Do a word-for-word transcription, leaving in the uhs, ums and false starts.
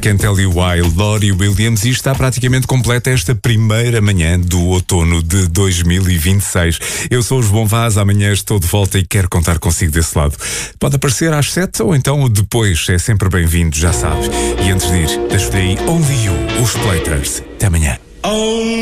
Can't Tell You Why, Lori Williams, e está praticamente completa esta primeira manhã do outono de dois mil e vinte e seis. Eu sou o João Vaz, amanhã estou de volta e quero contar consigo desse lado. Pode aparecer às sete ou então depois, é sempre bem-vindo, já sabes. E antes de ir, deixo-lhe aí Only You, os Platers. Até amanhã.